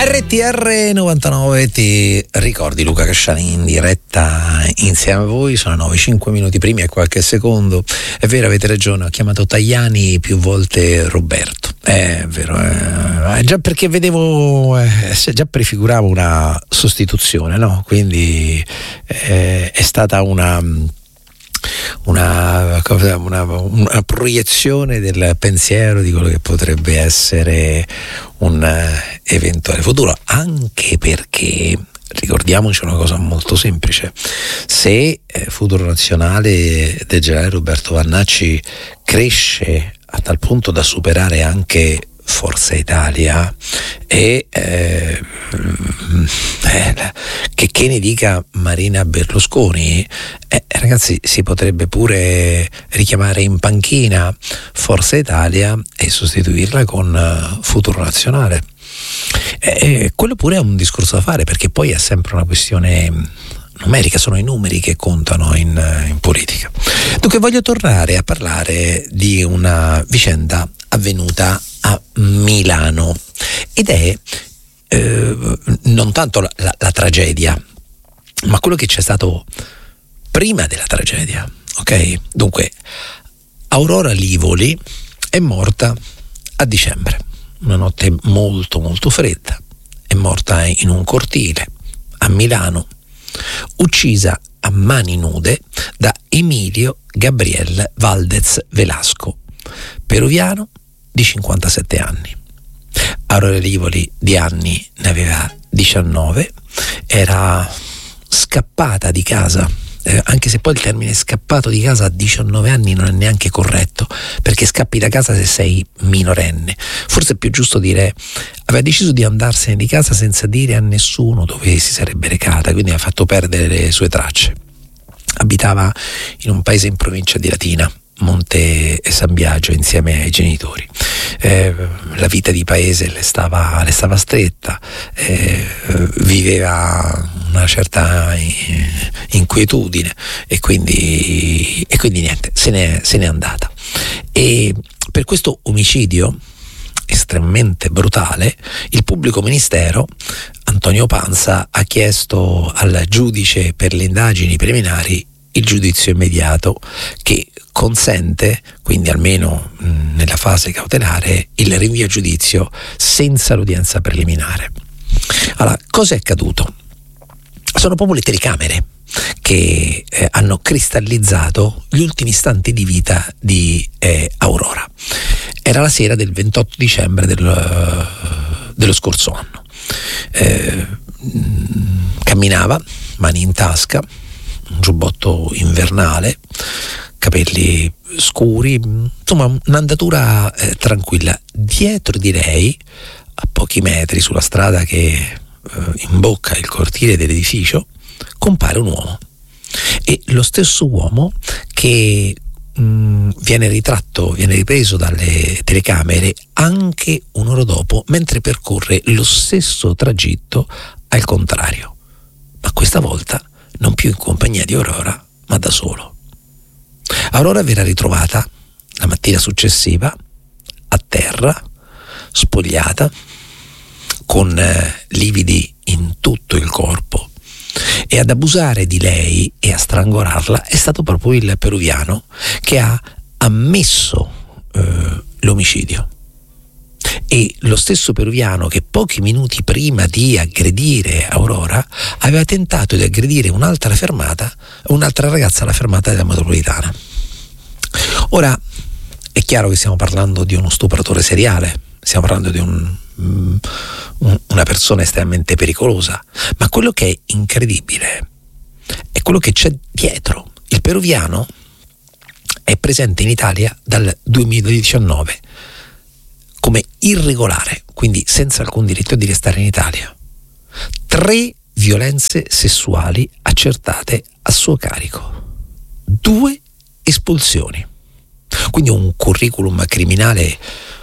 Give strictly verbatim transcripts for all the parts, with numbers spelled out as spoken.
R T R novantanove ti ricordi Luca Casciani in diretta insieme a voi. Sono nove, cinque minuti primi e qualche secondo. È vero, avete ragione, ho chiamato Tajani più volte Roberto. È vero, eh, già perché vedevo, eh, già prefiguravo una sostituzione, no? Quindi eh, è stata una Una, una, una proiezione del pensiero di quello che potrebbe essere un eventuale futuro, anche perché ricordiamoci una cosa molto semplice: se eh, Futuro Nazionale del generale Roberto Vannacci cresce a tal punto da superare anche Forza Italia e eh, eh, che, che ne dica Marina Berlusconi, eh, ragazzi, si potrebbe pure richiamare in panchina Forza Italia e sostituirla con uh, Futuro Nazionale. Eh, quello pure è un discorso da fare, perché poi è sempre una questione numerica, sono i numeri che contano in, in politica. Dunque voglio tornare a parlare di una vicenda avvenuta a Milano, ed è eh, non tanto la, la, la tragedia, ma quello che c'è stato prima della tragedia, ok? Dunque, Aurora Livoli è morta a dicembre, una notte molto molto fredda, è morta in un cortile a Milano, uccisa a mani nude da Emilio Gabriel Valdez Velasco, peruviano di cinquantasette anni. Aurora Livoli di anni ne aveva diciannove, era scappata di casa, eh, anche se poi il termine scappato di casa a diciannove anni non è neanche corretto, perché scappi da casa se sei minorenne. Forse è più giusto dire aveva deciso di andarsene di casa senza dire a nessuno dove si sarebbe recata, quindi ha fatto perdere le sue tracce. Abitava in un paese in provincia di Latina, Monte San Biagio, insieme ai genitori. Eh, la vita di paese le stava, le stava stretta, eh, viveva una certa inquietudine e quindi, e quindi niente, se n'è, se n'è andata. E per questo omicidio estremamente brutale, il pubblico ministero Antonio Pansa ha chiesto al giudice per le indagini preliminari il giudizio immediato, che consente, quindi almeno mh, nella fase cautelare, il rinvio a giudizio senza l'udienza preliminare. Allora, cosa è accaduto? Sono proprio le telecamere che eh, hanno cristallizzato gli ultimi istanti di vita di eh, Aurora. Era la sera del ventotto dicembre del, uh, dello scorso anno. Eh, mh, camminava, mani in tasca, un giubbotto invernale, capelli scuri, insomma un'andatura eh, tranquilla. Dietro di lei, a pochi metri sulla strada che eh, imbocca il cortile dell'edificio, compare un uomo, e lo stesso uomo che mh, viene ritratto, viene ripreso dalle telecamere anche un'ora dopo, mentre percorre lo stesso tragitto al contrario, ma questa volta non più in compagnia di Aurora, ma da solo. Aurora verrà ritrovata la mattina successiva a terra, spogliata, con eh, lividi in tutto il corpo, e ad abusare di lei e a strangolarla è stato proprio il peruviano che ha ammesso eh, l'omicidio. E lo stesso peruviano che pochi minuti prima di aggredire Aurora aveva tentato di aggredire un'altra fermata, un'altra ragazza alla fermata della metropolitana. Ora è chiaro che stiamo parlando di uno stupratore seriale, stiamo parlando di un, um, un, una persona estremamente pericolosa, ma quello che è incredibile è quello che c'è dietro. Il peruviano è presente in Italia dal duemiladiciannove come irregolare, quindi senza alcun diritto di restare in Italia. Tre violenze sessuali accertate a suo carico, due espulsioni, quindi un curriculum criminale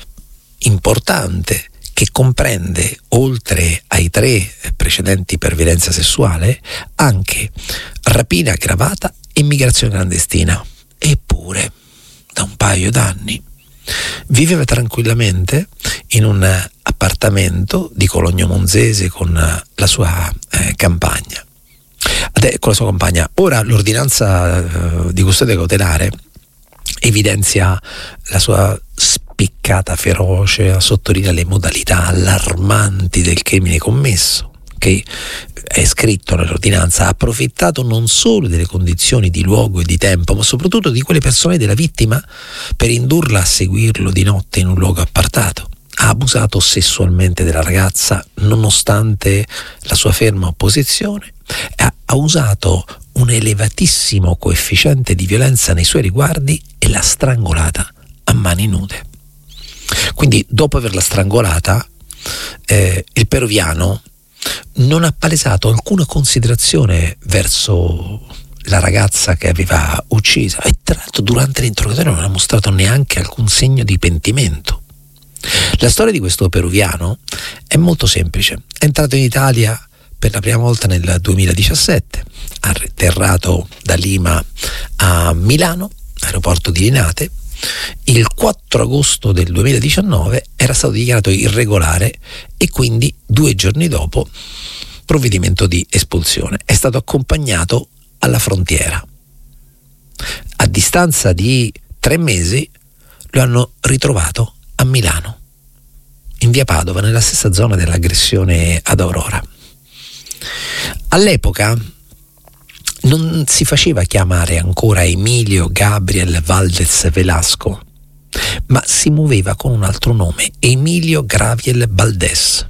importante che comprende, oltre ai tre precedenti per violenza sessuale, anche rapina aggravata e immigrazione clandestina. Eppure, da un paio d'anni viveva tranquillamente in un appartamento di Cologno Monzese con la sua eh, campagna. Con la sua compagna. Ora l'ordinanza eh, di custodia cautelare evidenzia la sua spiccata ferocia, sottolinea le modalità allarmanti del crimine commesso, che è scritto nell'ordinanza, ha approfittato non solo delle condizioni di luogo e di tempo, ma soprattutto di quelle persone della vittima per indurla a seguirlo di notte in un luogo appartato. Ha abusato sessualmente della ragazza nonostante la sua ferma opposizione, ha, ha usato un elevatissimo coefficiente di violenza nei suoi riguardi e l'ha strangolata a mani nude. Quindi, dopo averla strangolata, eh, il peruviano non ha palesato alcuna considerazione verso la ragazza che aveva uccisa e tra l'altro durante l'interrogatorio non ha mostrato neanche alcun segno di pentimento. La storia di questo peruviano è molto semplice. È entrato in Italia per la prima volta nel duemiladiciassette, ha atterrato da Lima a Milano, aeroporto di Linate. Il quattro agosto del duemiladiciannove era stato dichiarato irregolare e quindi due giorni dopo provvedimento di espulsione. È stato accompagnato alla frontiera. A distanza di tre mesi lo hanno ritrovato a Milano, in via Padova, nella stessa zona dell'aggressione ad Aurora. All'epoca non si faceva chiamare ancora Emilio Gabriel Valdez Velasco, ma si muoveva con un altro nome, Emilio Gabriel Valdés.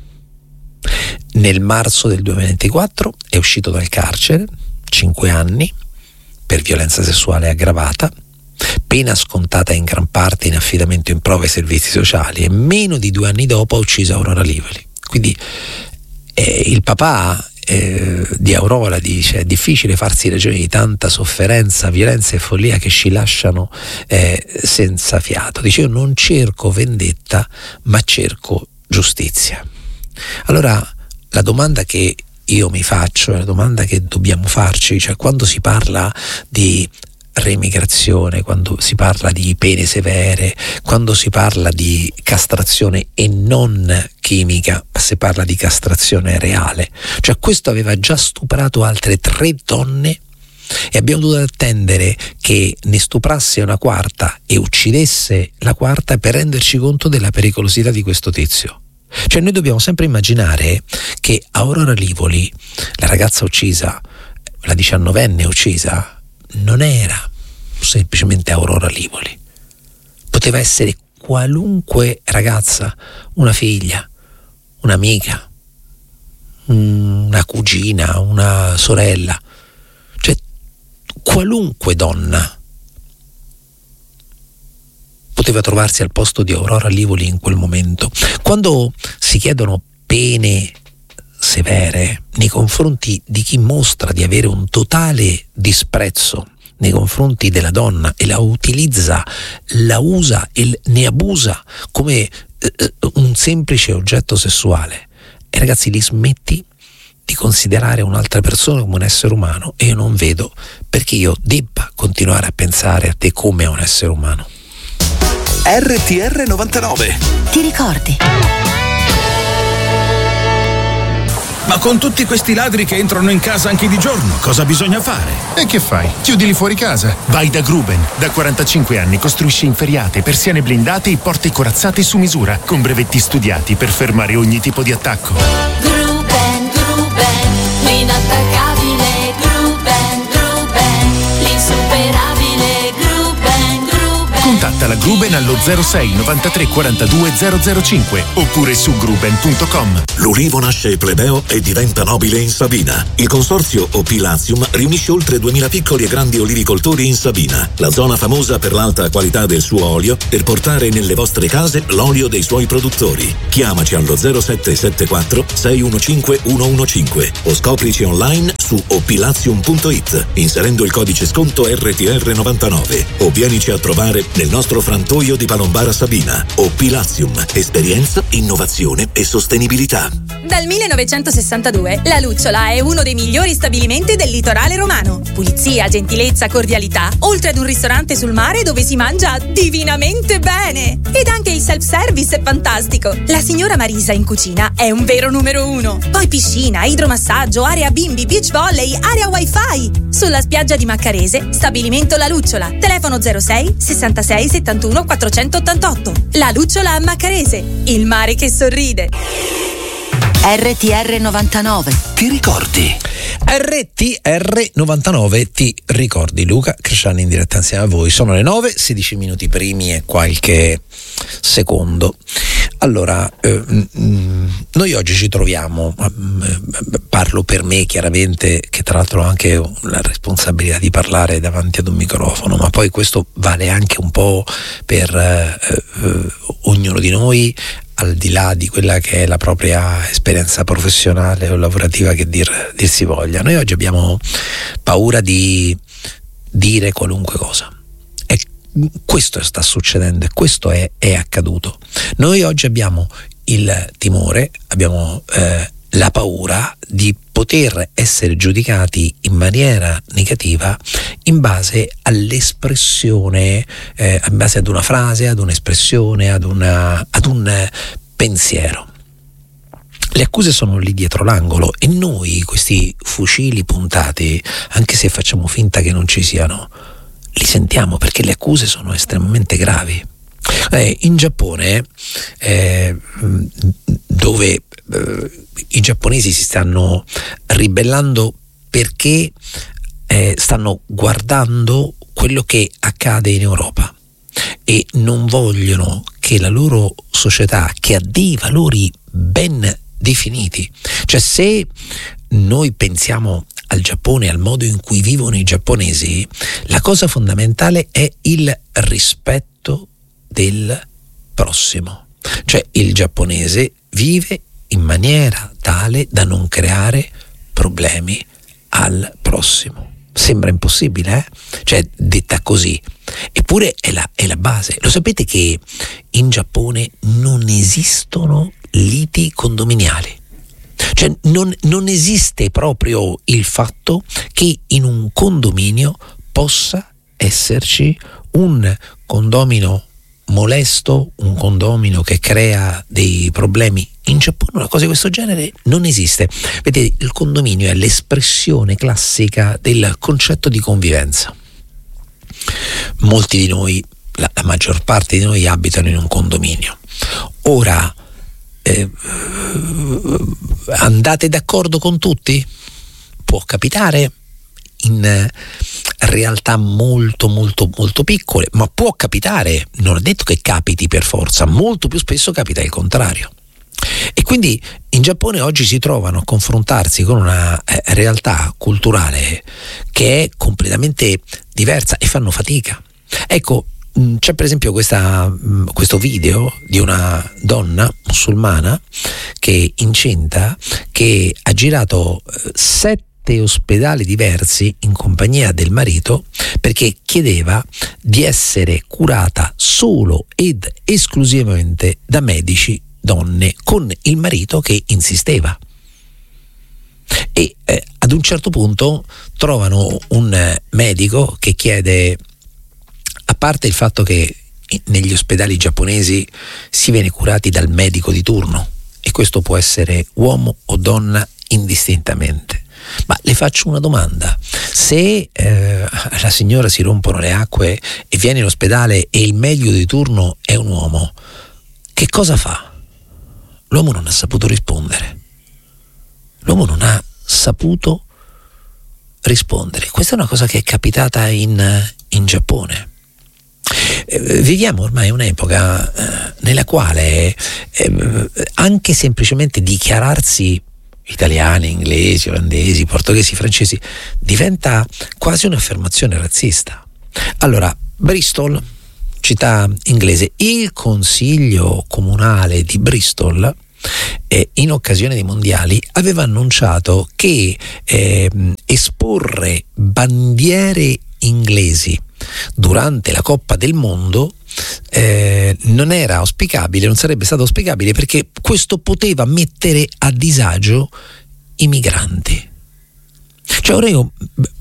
Nel marzo del duemilaventiquattro è uscito dal carcere, cinque anni, per violenza sessuale aggravata, pena scontata in gran parte in affidamento in prova ai servizi sociali, e meno di due anni dopo ha ucciso Aurora Livoli. Quindi eh, il papà eh, di Aurora dice: è difficile farsi ragione di tanta sofferenza, violenza e follia che ci lasciano eh, senza fiato. Dice: io non cerco vendetta, ma cerco giustizia. Allora la domanda che io mi faccio, è la domanda che dobbiamo farci, cioè quando si parla di reemigrazione, quando si parla di pene severe, quando si parla di castrazione e non chimica, ma si parla di castrazione reale, cioè questo aveva già stuprato altre tre donne e abbiamo dovuto attendere che ne stuprasse una quarta e uccidesse la quarta per renderci conto della pericolosità di questo tizio. Cioè noi dobbiamo sempre immaginare che Aurora Livoli, la ragazza uccisa, la diciannovenne uccisa, non era semplicemente Aurora Livoli, poteva essere qualunque ragazza, una figlia, un'amica, una cugina, una sorella, cioè qualunque donna poteva trovarsi al posto di Aurora Livoli in quel momento. Quando si chiedono pene severe nei confronti di chi mostra di avere un totale disprezzo nei confronti della donna e la utilizza, la usa e ne abusa come eh, un semplice oggetto sessuale, e ragazzi, li smetti di considerare un'altra persona come un essere umano, e io non vedo perché io debba continuare a pensare a te come a un essere umano. R T R novantanove. Ti ricordi? Ma con tutti questi ladri che entrano in casa anche di giorno, cosa bisogna fare? E che fai? Chiudili fuori casa. Vai da Gruben. Da quarantacinque anni costruisce inferriate, persiane blindate e porte corazzate su misura, con brevetti studiati per fermare ogni tipo di attacco. Gruben, Gruben, l'inattaccabile Gruben, Gruben, l'insuperabile Gruben, Gruben. Contatta la Gruben allo zero sei novantatré quarantadue zero zero cinque oppure su gruben punto com. L'ulivo nasce plebeo e diventa nobile in Sabina. Il consorzio O P Latium riunisce oltre duemila piccoli e grandi olivicoltori in Sabina, la zona famosa per l'alta qualità del suo olio, per portare nelle vostre case l'olio dei suoi produttori. Chiamaci allo zero sette sette quattro sei uno cinque uno uno cinque o scoprici online su su opilazium punto it inserendo il codice sconto R T R novantanove o vienici a trovare nel nostro frantoio di Palombara Sabina. Opilazium, esperienza, innovazione e sostenibilità. Dal millenovecentosessantadue la Lucciola è uno dei migliori stabilimenti del litorale romano. Pulizia, gentilezza, cordialità, oltre ad un ristorante sul mare dove si mangia divinamente bene. Ed anche il self-service è fantastico. La signora Marisa in cucina è un vero numero uno. Poi piscina, idromassaggio, area bimbi, beach volley, area wifi. Sulla spiaggia di Maccarese, stabilimento La Lucciola. Telefono zero sei sessantasei settantuno quattrocentottantotto. La Lucciola a Maccarese, il mare che sorride. R T R novantanove. Ti ricordi? R T R novantanove, ti ricordi? Luca Cresciani in diretta insieme a voi. Sono le nove, sedici minuti primi e qualche secondo. Allora, eh, noi oggi ci troviamo, eh, parlo per me chiaramente, che tra l'altro ho anche la responsabilità di parlare davanti ad un microfono, ma poi questo vale anche un po' per eh, eh, ognuno di noi, al di là di quella che è la propria esperienza professionale o lavorativa che dir, dir si voglia. Noi oggi abbiamo paura di dire qualunque cosa. E questo sta succedendo e questo è, è accaduto. Noi oggi abbiamo il timore, abbiamo eh, la paura di poter essere giudicati in maniera negativa in base all'espressione, eh, in base ad una frase, ad un'espressione, ad, una, ad un pensiero. Le accuse sono lì dietro l'angolo e noi questi fucili puntati, anche se facciamo finta che non ci siano, li sentiamo perché le accuse sono estremamente gravi. Eh, in Giappone, eh, dove eh, i giapponesi si stanno ribellando perché eh, stanno guardando quello che accade in Europa e non vogliono che la loro società, che ha dei valori ben definiti, cioè se noi pensiamo al Giappone, al modo in cui vivono i giapponesi, la cosa fondamentale è il rispetto del prossimo. Cioè il giapponese vive in maniera tale da non creare problemi al prossimo. Sembra impossibile, eh? Cioè detta così, eppure è la, è la base. Lo sapete che in Giappone non esistono liti condominiali? Cioè non, non esiste proprio il fatto che in un condominio possa esserci un condomino molesto, un condomino che crea dei problemi. In Giappone una cosa di questo genere non esiste. Vedete, il condominio è l'espressione classica del concetto di convivenza. Molti di noi, la, la maggior parte di noi abitano in un condominio. Ora, eh, andate d'accordo con tutti? Può capitare in realtà molto molto molto piccole, ma può capitare, non è detto che capiti per forza, molto più spesso capita il contrario. E quindi in Giappone oggi si trovano a confrontarsi con una eh, realtà culturale che è completamente diversa e fanno fatica. Ecco, mh, c'è per esempio questa, mh, questo video di una donna musulmana che è incinta, che ha girato eh, sette ospedali diversi in compagnia del marito perché chiedeva di essere curata solo ed esclusivamente da medici donne, con il marito che insisteva. E eh, ad un certo punto trovano un eh, medico che chiede, a parte il fatto che negli ospedali giapponesi si viene curati dal medico di turno, e questo può essere uomo o donna indistintamente, ma le faccio una domanda: se eh, la signora si rompono le acque e viene in ospedale e il medico di turno è un uomo, che cosa fa? L'uomo non ha saputo rispondere. L'uomo non ha saputo rispondere. Questa è una cosa che è capitata in, in Giappone. Eh, viviamo ormai un'epoca eh, nella quale eh, anche semplicemente dichiararsi italiani, inglesi, olandesi, portoghesi, francesi diventa quasi un'affermazione razzista. Allora, Bristol, città inglese, il consiglio comunale di Bristol eh, in occasione dei mondiali aveva annunciato che eh, esporre bandiere inglesi durante la Coppa del Mondo eh, non era auspicabile, non sarebbe stato auspicabile, perché questo poteva mettere a disagio i migranti. Cioè, ora io,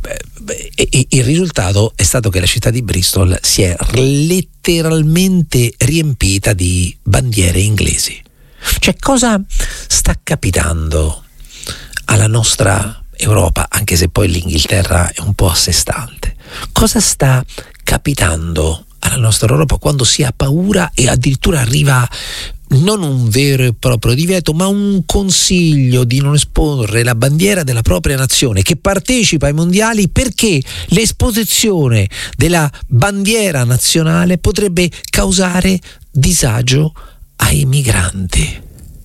il risultato è stato che la città di Bristol si è letteralmente riempita di bandiere inglesi. Cioè, cosa sta capitando alla nostra Europa, anche se poi l'Inghilterra è un po' a sé stante? Cosa sta capitando alla nostra Europa quando si ha paura e addirittura arriva non un vero e proprio divieto, ma un consiglio di non esporre la bandiera della propria nazione che partecipa ai mondiali, perché l'esposizione della bandiera nazionale potrebbe causare disagio ai migranti?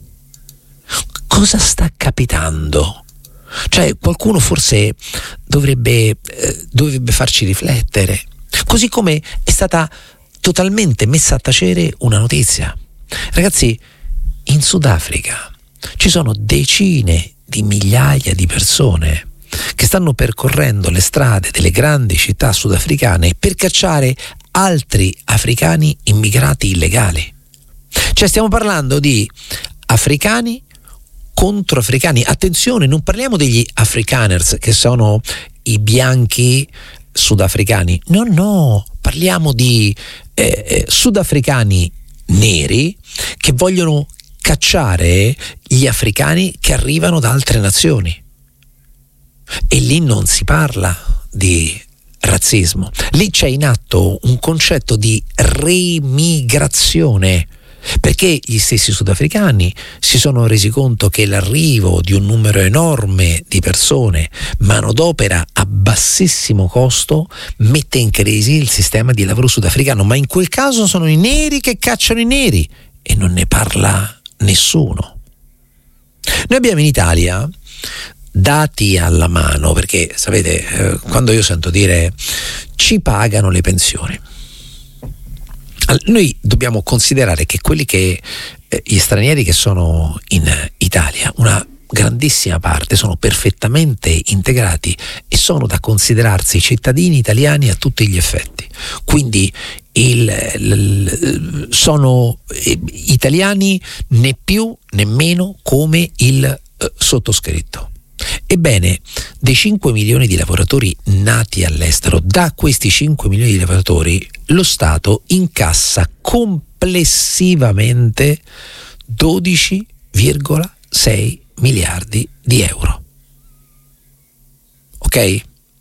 Cosa sta capitando? Cioè, qualcuno forse dovrebbe, eh, dovrebbe farci riflettere, così come è stata totalmente messa a tacere una notizia. Ragazzi, in Sudafrica ci sono decine di migliaia di persone che stanno percorrendo le strade delle grandi città sudafricane per cacciare altri africani immigrati illegali. Cioè, stiamo parlando di africani contro africani. Attenzione, non parliamo degli Afrikaners, che sono i bianchi sudafricani. No, no, parliamo di eh, eh, sudafricani neri che vogliono cacciare gli africani che arrivano da altre nazioni. E lì non si parla di razzismo, lì c'è in atto un concetto di remigrazione, perché gli stessi sudafricani si sono resi conto che l'arrivo di un numero enorme di persone, manodopera a bassissimo costo, mette in crisi il sistema di lavoro sudafricano. Ma in quel caso sono i neri che cacciano i neri e non ne parla nessuno. Noi abbiamo in Italia, dati alla mano, perché sapete, eh, quando io sento dire ci pagano le pensioni, noi dobbiamo considerare che quelli che eh, gli stranieri che sono in Italia, una grandissima parte, sono perfettamente integrati e sono da considerarsi cittadini italiani a tutti gli effetti. Quindi il, il, sono eh, italiani né più né meno come il eh, sottoscritto. Ebbene, dei cinque milioni di lavoratori nati all'estero, da questi cinque milioni di lavoratori lo Stato incassa complessivamente dodici virgola sei miliardi di euro. Ok? Eh,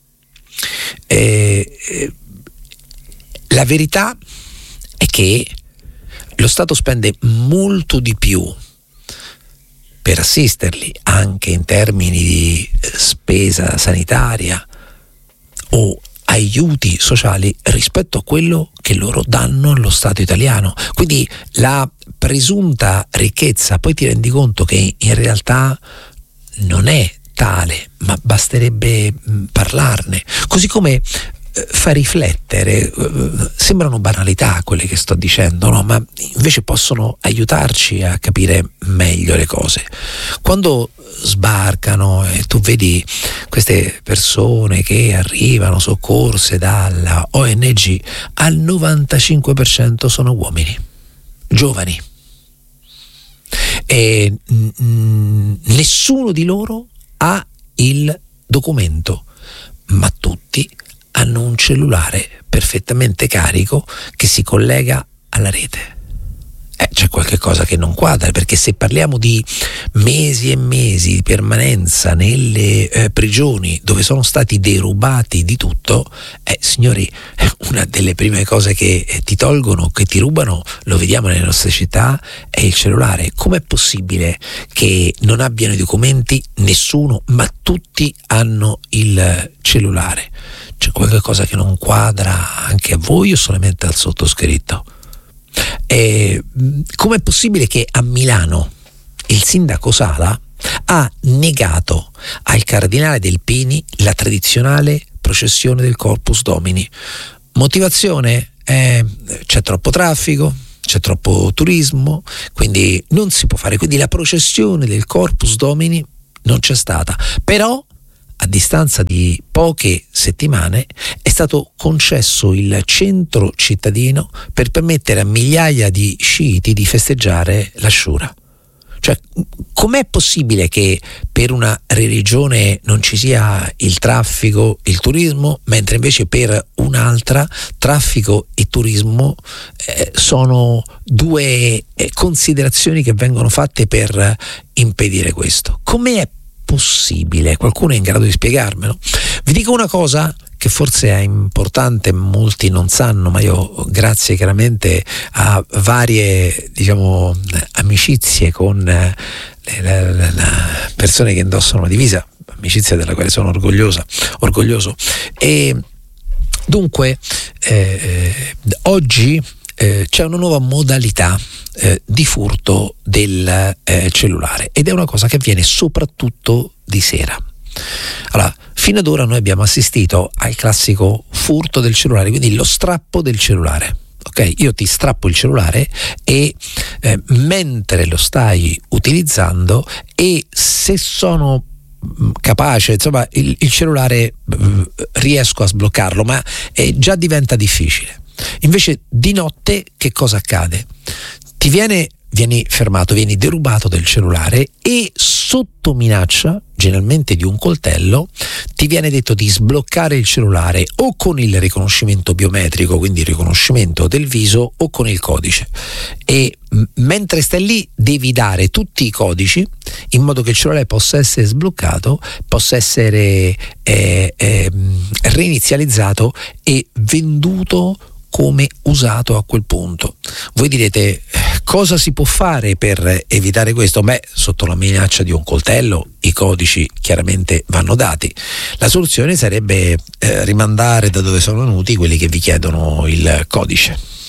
eh, la verità è che lo Stato spende molto di più per assisterli, anche in termini di spesa sanitaria o aiuti sociali, rispetto a quello che loro danno allo Stato italiano. Quindi la presunta ricchezza, poi ti rendi conto che in realtà non è tale, ma basterebbe parlarne. Così come fa riflettere, sembrano banalità quelle che sto dicendo, no? Ma invece possono aiutarci a capire meglio le cose. Quando sbarcano e tu vedi queste persone che arrivano soccorse dalla O N G, al novantacinque per cento sono uomini, giovani, e mh, nessuno di loro ha il documento, ma tutti hanno un cellulare perfettamente carico che si collega alla rete. Eh, c'è qualche cosa che non quadra, perché se parliamo di mesi e mesi di permanenza nelle eh, prigioni dove sono stati derubati di tutto, eh, signori, una delle prime cose che eh, ti tolgono, che ti rubano, lo vediamo nelle nostre città, è il cellulare. Com'è possibile che non abbiano i documenti nessuno, ma tutti hanno il cellulare? C'è qualche cosa che non quadra anche a voi o solamente al sottoscritto? E com'è possibile che a Milano il sindaco Sala ha negato al cardinale Delpini la tradizionale processione del Corpus Domini? Motivazione? Eh, c'è troppo traffico, c'è troppo turismo, quindi non si può fare, quindi la processione del Corpus Domini non c'è stata, però a distanza di poche settimane è stato concesso il centro cittadino per permettere a migliaia di sciiti di festeggiare l'Ashura. Cioè, com'è possibile che per una religione non ci sia il traffico, il turismo, mentre invece per un'altra traffico e turismo eh, sono due eh, considerazioni che vengono fatte per impedire questo? Com'è possibile? Qualcuno è in grado di spiegarmelo? Vi dico una cosa che forse è importante, molti non sanno, ma io, grazie chiaramente a varie, diciamo, amicizie con le, le, le, le persone che indossano la divisa, amicizia della quale sono orgogliosa, orgoglioso. E dunque eh, oggi eh, c'è una nuova modalità eh, di furto del eh, cellulare, ed è una cosa che avviene soprattutto di sera. Allora, fino ad ora noi abbiamo assistito al classico furto del cellulare, quindi lo strappo del cellulare. Ok, io ti strappo il cellulare e eh, mentre lo stai utilizzando, e se sono capace, insomma, il, il cellulare eh, riesco a sbloccarlo, ma eh, già diventa difficile. Invece di notte che cosa accade? Ti viene vieni fermato, vieni derubato del cellulare e sotto minaccia, generalmente di un coltello, ti viene detto di sbloccare il cellulare o con il riconoscimento biometrico, quindi il riconoscimento del viso, o con il codice. E m- mentre stai lì devi dare tutti i codici in modo che il cellulare possa essere sbloccato, possa essere eh, eh, reinizializzato e venduto come usato a quel punto. Voi direte, cosa si può fare per evitare questo? Beh, sotto la minaccia di un coltello i codici chiaramente vanno dati. La soluzione sarebbe eh, rimandare da dove sono venuti quelli che vi chiedono il codice.